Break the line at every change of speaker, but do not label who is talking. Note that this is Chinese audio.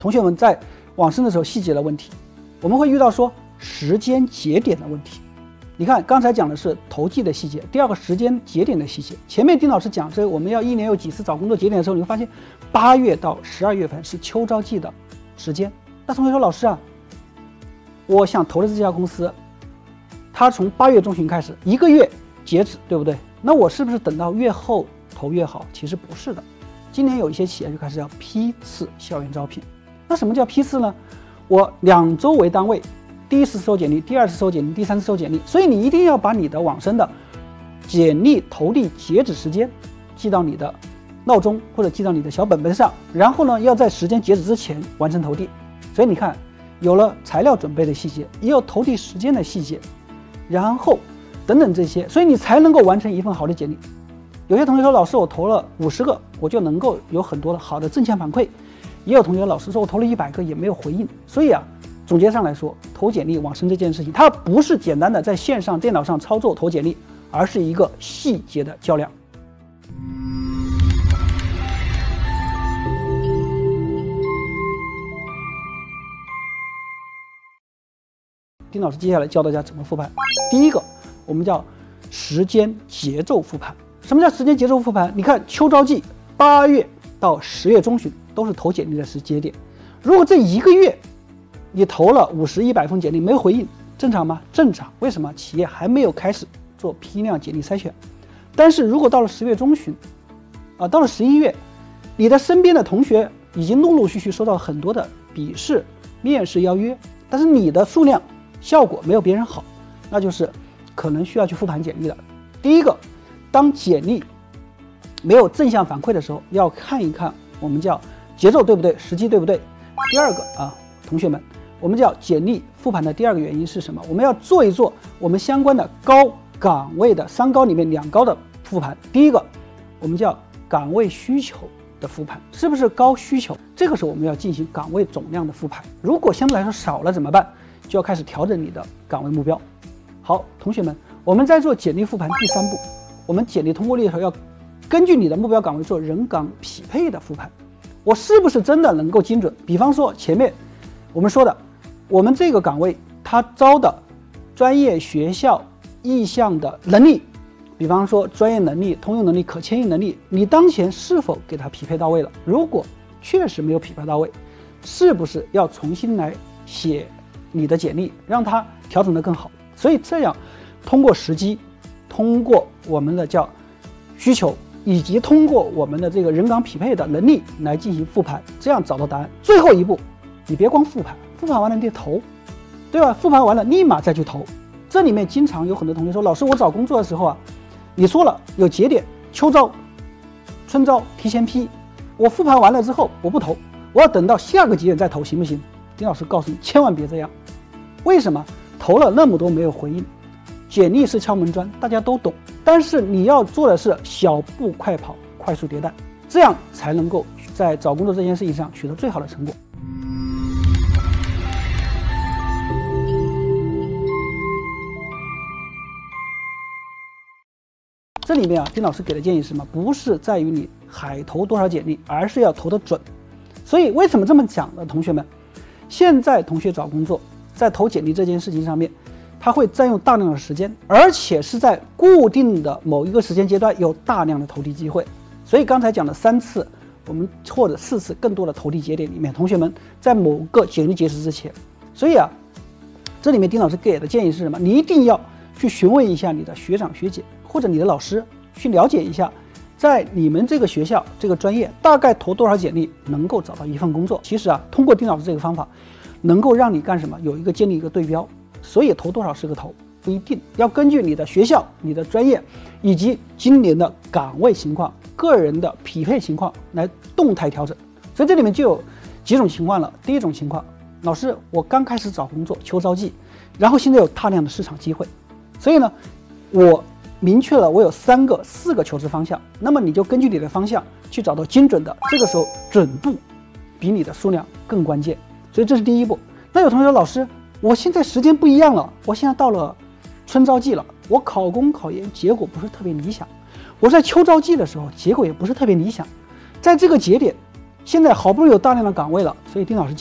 同学们在往生的时候细节的问题，我们会遇到说时间节点的问题。你看刚才讲的是投寄的细节，第二个时间节点的细节。前面丁老师讲这我们要1年有几次找工作节点的时候，你会发现8月到12月份是秋招季的时间。那同学说老师啊，我想投的这家公司，它从8月中旬开始1个月截止，对不对？那我是不是等到月后投越好？其实不是的。今年有一些企业就开始要批次校园招聘。那什么叫批次呢？我2周为单位，第一次收简历，第二次收简历，第三次收简历。所以你一定要把你的往生的简历投递截止时间记到你的闹钟或者记到你的小本本上，然后呢要在时间截止之前完成投递。所以你看，有了材料准备的细节，也有投递时间的细节，然后等等这些，所以你才能够完成一份好的简历。有些同学说老师我投了50个，我就能够有很多的好的正向反馈。也有同学老师说我投了100个也没有回应。所以啊，总结上来说，投简历往生这件事情，它不是简单的在线上电脑上操作投简历，而是一个细节的较量。丁老师接下来教大家怎么复盘。第一个，我们叫时间节奏复盘。什么叫时间节奏复盘？你看秋招季8月到10月中旬都是投简历的时间点。如果这1个月你投了50、100封简历没回应，正常吗？正常。为什么？企业还没有开始做批量简历筛选。但是如果到了10月中旬，到了11月，你的身边的同学已经陆陆续续收到很多的笔试、面试邀约，但是你的数量效果没有别人好，那就是可能需要去复盘简历了。第一个，当简历没有正向反馈的时候，要看一看我们叫节奏对不对，时机对不对。第二个同学们，我们叫简历复盘的第二个原因是什么？我们要做一做我们相关的高岗位的3高里面2高的复盘。第一个，我们叫岗位需求的复盘，是不是高需求？这个时候我们要进行岗位总量的复盘。如果相对来说少了怎么办？就要开始调整你的岗位目标。好，同学们，我们在做简历复盘第3步，我们简历通过率的时候要根据你的目标岗位做人岗匹配的复盘。我是不是真的能够精准？比方说前面我们说的，我们这个岗位它招的专业学校意向的能力，比方说专业能力、通用能力、可迁移能力，你当前是否给它匹配到位了？如果确实没有匹配到位，是不是要重新来写你的简历，让它调整得更好？所以这样通过时机，通过我们的叫需求，以及通过我们的这个人岗匹配的能力来进行复盘，这样找到答案。最后一步，你别光复盘，复盘完了你得投，对吧？复盘完了立马再去投。这里面经常有很多同学说，老师我找工作的时候啊，你说了有节点，秋招、春招提前批，我复盘完了之后我不投，我要等到下个节点再投，行不行？丁老师告诉你，千万别这样。为什么？投了那么多没有回应，简历是敲门砖，大家都懂，但是你要做的是小步快跑，快速迭代，这样才能够在找工作这件事情上取得最好的成果。这里面丁老师给的建议是什么？不是在于你海投多少简历，而是要投得准。所以为什么这么讲呢？同学们，现在同学找工作在投简历这件事情上面，它会占用大量的时间，而且是在固定的某一个时间阶段有大量的投递机会。所以刚才讲的3次，我们或者4次更多的投递节点里面，同学们在某个简历截止之前，所以这里面丁老师给的建议是什么？你一定要去询问一下你的学长学姐或者你的老师，去了解一下，在你们这个学校这个专业大概投多少简历能够找到一份工作。其实通过丁老师这个方法，能够让你干什么？有一个建立一个对标。所以投多少是个头，不一定，要根据你的学校、你的专业以及今年的岗位情况、个人的匹配情况来动态调整。所以这里面就有几种情况了。第一种情况，老师我刚开始找工作，秋招季，然后现在有大量的市场机会，所以呢我明确了我有4个求职方向，那么你就根据你的方向去找到精准的，这个时候准度比你的数量更关键。所以这是第一步。那有同学说，老师我现在时间不一样了，我现在到了春招季了，我考公考研结果不是特别理想，我在秋招季的时候结果也不是特别理想，在这个节点现在好不容易有大量的岗位了，所以丁老师